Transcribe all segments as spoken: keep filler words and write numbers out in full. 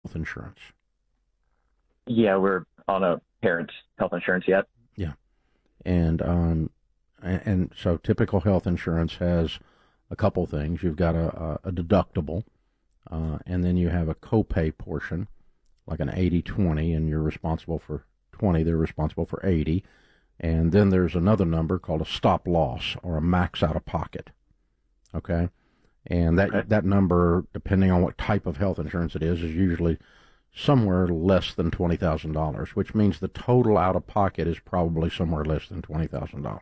health insurance? Yeah, we're on a parent's health insurance yet. Yeah. And, um, and, and so typical health insurance has a couple things. You've got a, a deductible, uh, and then you have a copay portion, like an eighty twenty, and you're responsible for twenty, they're responsible for eighty. And then there's another number called a stop loss or a max out of pocket. Okay? And that, okay. that number, depending on what type of health insurance it is, is usually somewhere less than twenty thousand dollars, which means the total out of pocket is probably somewhere less than twenty thousand dollars.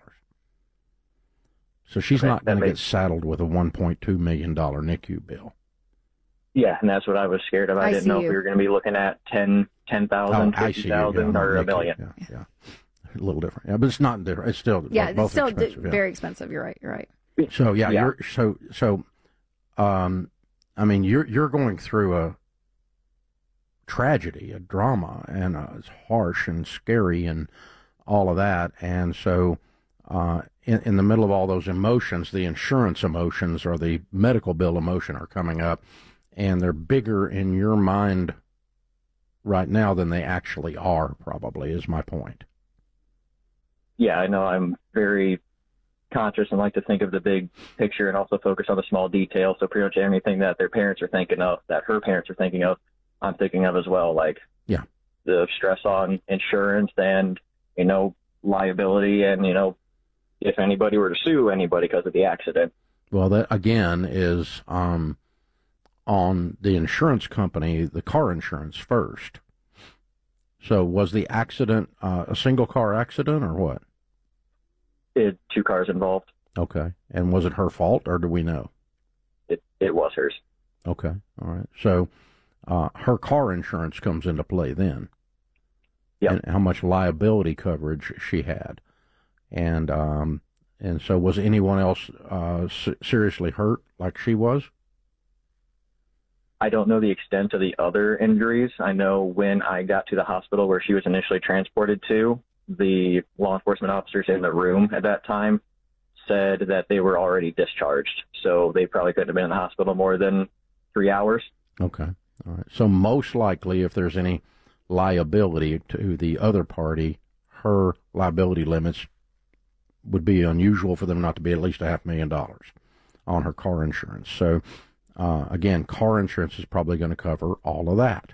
So she's okay, not going to makes... get saddled with a one point two million dollars N I C U bill. Yeah, and that's what I was scared of. I, I didn't know you. if we were going to be looking at ten, ten thousand, oh, fifty thousand, yeah, or a million. Yeah, yeah, a little different. Yeah, but it's not different. It's still yeah, both it's still expensive, d- yeah. very expensive. You're right. You're right. So yeah, yeah. you're so so. Um, I mean, you're you're going through a tragedy, a drama, and uh, it's harsh and scary and all of that. And so, uh, in, in the middle of all those emotions, the insurance emotions or the medical bill emotion are coming up, and they're bigger in your mind right now than they actually are, probably, is my point. Yeah, I know. I'm very conscious and like to think of the big picture and also focus on the small details. So pretty much anything that their parents are thinking of, that her parents are thinking of, I'm thinking of as well, like yeah, the stress on insurance and, you know, liability and, you know, if anybody were to sue anybody because of the accident. Well, that, again, is um, on the insurance company, the car insurance first. So was the accident uh, a single car accident or what? It, two cars involved. Okay. And was it her fault or do we know? It, it was hers. Okay. All right. So Uh, her car insurance comes into play then. Yep. And how much liability coverage she had. And um, and so was anyone else uh, se- seriously hurt like she was? I don't know the extent of the other injuries. I know when I got to the hospital where she was initially transported to, the law enforcement officers in the room at that time said that they were already discharged. So they probably couldn't have been in the hospital more than three hours. Okay. All right. So most likely, if there's any liability to the other party, her liability limits would be unusual for them not to be at least a half million dollars on her car insurance. So, uh, again, car insurance is probably going to cover all of that.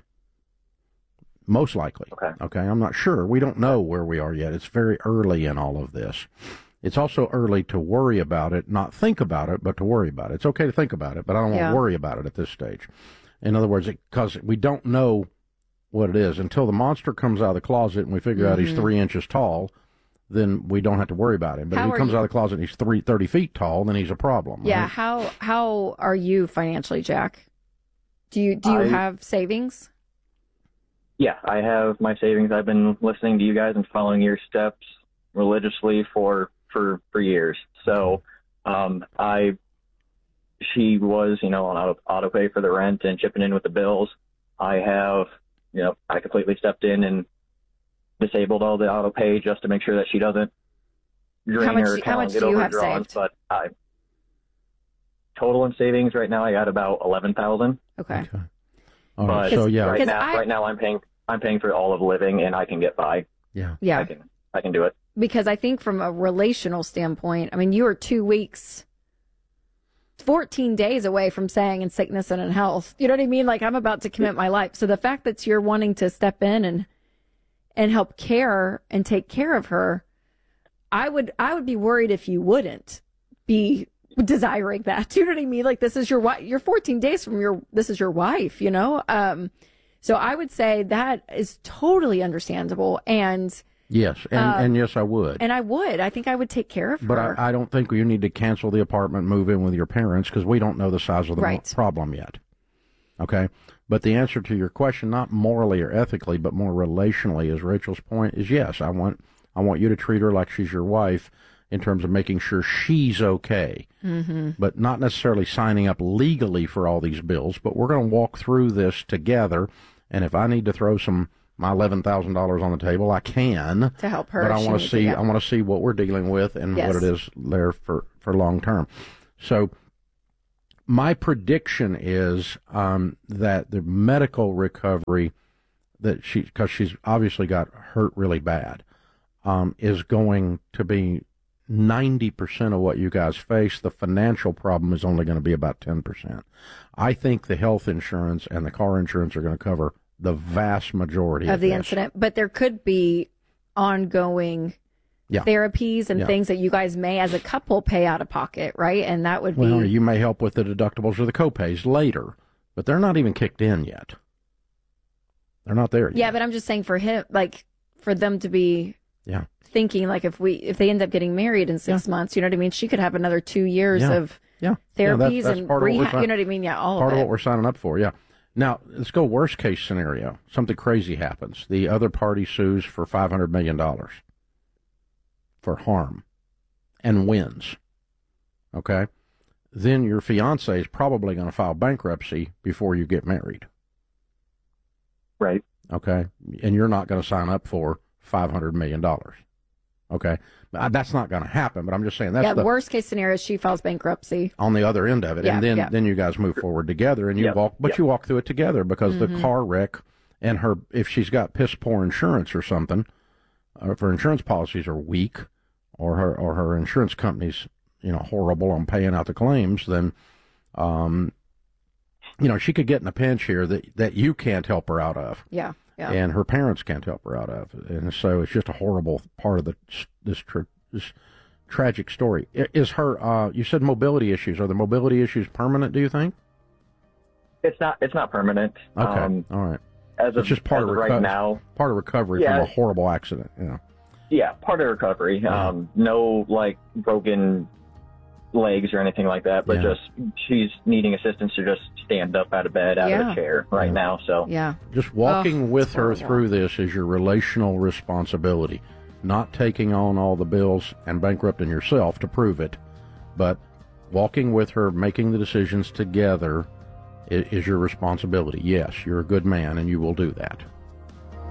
Most likely. Okay. Okay. I'm not sure. We don't know where we are yet. It's very early in all of this. It's also early to worry about it, not think about it, but to worry about it. It's okay to think about it, but I don't yeah. want to worry about it at this stage. In other words, because we don't know what it is until the monster comes out of the closet and we figure mm-hmm. out he's three inches tall, then we don't have to worry about him. But how if he comes you? out of the closet and he's three, thirty feet tall, then he's a problem. Yeah. Right? How how are you financially, Jack? Do you do you I, have savings? Yeah, I have my savings. I've been listening to you guys and following your steps religiously for for, for years. So um, I. She was, you know, on auto, auto pay for the rent and chipping in with the bills. I have, you know, I completely stepped in and disabled all the auto pay just to make sure that she doesn't drain how much, her account how much and get do you overdrawn. have saved? But I, total in savings right now, I got about eleven thousand. Okay. okay. All right. But so yeah, right now, I, right now I'm paying, I'm paying for all of living, and I can get by. Yeah. Yeah. I can, I can do it. Because I think from a relational standpoint, I mean, you are two weeks. fourteen days away from saying in sickness and in health. You know what I mean? Like, I'm about to commit my life. So the fact that you're wanting to step in and and help care and take care of her, I would I would be worried if you wouldn't be desiring that. Do you know what I mean? Like, this is your wife. You're fourteen days from your, this is your wife, you know? Um, so I would say that is totally understandable. And yes, and, um, and yes, I would. And I would. I think I would take care of her. But I, I don't think you need to cancel the apartment, move in with your parents, because we don't know the size of the right. mo- problem yet. Okay? But the answer to your question, not morally or ethically, but more relationally, is Rachel's point, is yes, I want I want you to treat her like she's your wife in terms of making sure she's okay. Mm-hmm. But not necessarily signing up legally for all these bills, but we're going to walk through this together, and if I need to throw some my eleven thousand dollars on the table, I can. To help her. But I want to see, to I want to see what we're dealing with and yes. what it is there for, for long term. So my prediction is um, that the medical recovery that she, because she's obviously got hurt really bad, um, is going to be ninety percent of what you guys face. The financial problem is only going to be about ten percent. I think the health insurance and the car insurance are going to cover the vast majority of, of the this. incident, but there could be ongoing yeah. therapies and yeah. things that you guys may, as a couple, pay out of pocket, right? And that would be... Well, you may help with the deductibles or the copays later, but they're not even kicked in yet. They're not there yet. Yeah, but I'm just saying for him, like, for them to be yeah. thinking, like, if we if they end up getting married in six yeah. months, you know what I mean? She could have another two years yeah. of yeah. therapies yeah, that's, that's and rehab, you know what I mean? Yeah, all part of it. Part of what we're signing up for, yeah. Now, let's go worst case scenario. Something crazy happens. The other party sues for five hundred million dollars for harm and wins. Okay? Then your fiance is probably going to file bankruptcy before you get married. Right. Okay? And you're not going to sign up for five hundred million dollars. Okay? That's not going to happen, but I'm just saying that's yeah, the worst case scenario. She files bankruptcy on the other end of it, yeah, and then yeah. then you guys move forward together, and you yep. walk, but yep. you walk through it together because mm-hmm. the car wreck and her, if she's got piss poor insurance or something, or if her insurance policies are weak, or her or her insurance company's you know horrible on paying out the claims, then um, you know she could get in a pinch here that that you can't help her out of. Yeah. Yeah. And her parents can't help her out of, and so it's just a horrible part of the this tra- this tragic story. Is her? Uh, you said mobility issues. Are the mobility issues permanent? Do you think? It's not. It's not permanent. Okay. Um, All right. As it's of, just part as of of reco- right now. Part of recovery yeah, from a horrible accident. Yeah. Yeah, part of recovery. Yeah. Um, no like broken legs or anything like that, but yeah. just she's needing assistance to just stand up out of bed, out yeah. of a chair right yeah. now. So yeah, just walking oh, with her horrible. through this is your relational responsibility, not taking on all the bills and bankrupting yourself to prove it, but walking with her, making the decisions together is, is your responsibility. Yes, you're a good man and you will do that.